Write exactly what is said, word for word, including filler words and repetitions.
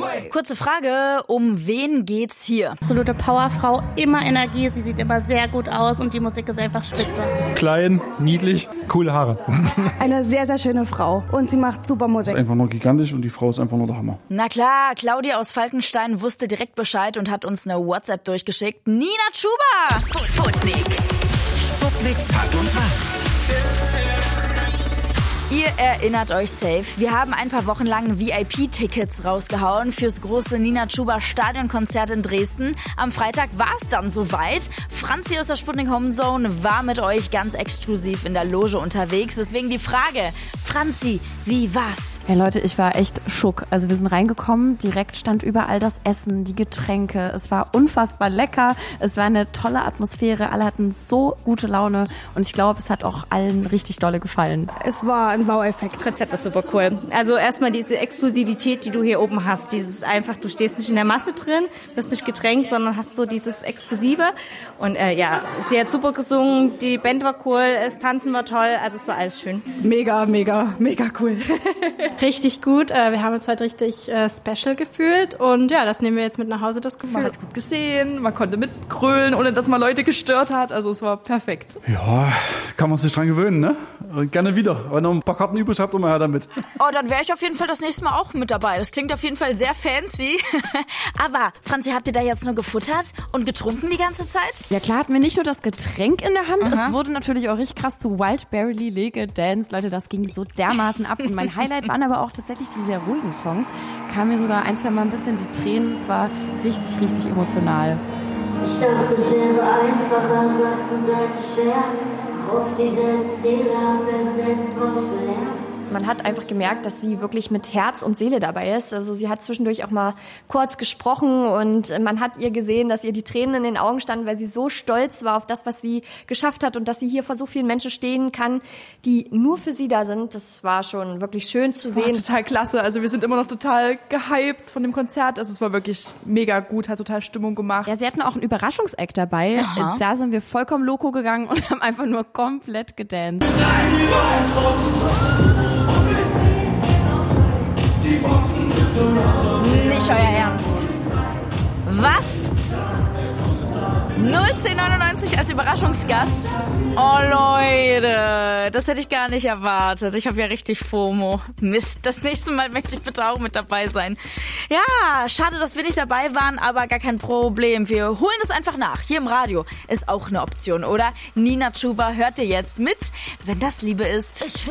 Kurze Frage, um wen geht's hier? Absolute Powerfrau, immer Energie, sie sieht immer sehr gut aus und die Musik ist einfach spitze. Klein, niedlich, coole Haare. Eine sehr, sehr schöne Frau und sie macht super Musik. Ist einfach nur gigantisch und die Frau ist einfach nur der Hammer. Na klar, Claudia aus Falkenstein wusste direkt Bescheid und hat uns eine WhatsApp durchgeschickt. Nina Chuba! Sputnik. Sputnik Tag und Tag. Ihr erinnert euch safe, wir haben ein paar Wochen lang V I P-Tickets rausgehauen fürs große Nina Chuba Stadionkonzert in Dresden. Am Freitag war es dann soweit. Franzi aus der Sputnik Homezone war mit euch ganz exklusiv in der Loge unterwegs. Deswegen die Frage, Franzi, wie war's? Ja Leute, ich war echt schock. Also wir sind reingekommen, direkt stand überall das Essen, die Getränke. Es war unfassbar lecker, es war eine tolle Atmosphäre, alle hatten so gute Laune und ich glaube, es hat auch allen richtig dolle gefallen. Es war ein Wow-Effekt. Das Konzept ist super cool. Also erstmal diese Exklusivität, die du hier oben hast. Dieses einfach, du stehst nicht in der Masse drin, bist nicht gedrängt, sondern hast so dieses Exklusive. Und äh, ja, sie hat super gesungen, die Band war cool, das Tanzen war toll, also es war alles schön. Mega, mega, mega cool. Richtig gut, wir haben uns heute richtig special gefühlt und ja, das nehmen wir jetzt mit nach Hause, das Gefühl. Man hat gut gesehen, man konnte mitgrölen, ohne dass man Leute gestört hat, also es war perfekt. Ja, kann man sich dran gewöhnen, ne? Gerne wieder. Wenn ihr noch ein paar Karten übrig habt, immer her damit. Oh, dann wäre ich auf jeden Fall das nächste Mal auch mit dabei. Das klingt auf jeden Fall sehr fancy. Aber, Franzi, habt ihr da jetzt nur gefuttert und getrunken die ganze Zeit? Ja klar, hatten wir nicht nur das Getränk in der Hand, Aha. es wurde natürlich auch richtig krass zu Wildberry Lee gedanced. Leute, das ging so dermaßen ab. Und mein Highlight waren aber auch tatsächlich die sehr ruhigen Songs. Kam mir sogar ein, zwei Mal ein bisschen die Tränen. Es war richtig, richtig emotional. Ich dachte, es wäre einfacher, wachsen sein schwer. Auf dieselben Fehler haben wir selten draus gelernt. Man hat einfach gemerkt, dass sie wirklich mit Herz und Seele dabei ist. Also sie hat zwischendurch auch mal kurz gesprochen und man hat ihr gesehen, dass ihr die Tränen in den Augen standen, weil sie so stolz war auf das, was sie geschafft hat und dass sie hier vor so vielen Menschen stehen kann, die nur für sie da sind. Das war schon wirklich schön zu sehen. War total klasse. Also wir sind immer noch total gehypt von dem Konzert. Also es war wirklich mega gut, hat total Stimmung gemacht. Ja, sie hatten auch einen Überraschungseck dabei. Aha. Da sind wir vollkommen loco gegangen und haben einfach nur komplett gedanced. Nicht euer Ernst. Was? null zehn neunundneunzig als Überraschungsgast? Oh Leute, das hätte ich gar nicht erwartet. Ich habe ja richtig FOMO. Mist, das nächste Mal möchte ich bitte auch mit dabei sein. Ja, schade, dass wir nicht dabei waren, aber gar kein Problem. Wir holen das einfach nach. Hier im Radio ist auch eine Option, oder? Nina Chuba hört ihr jetzt mit, wenn das Liebe ist.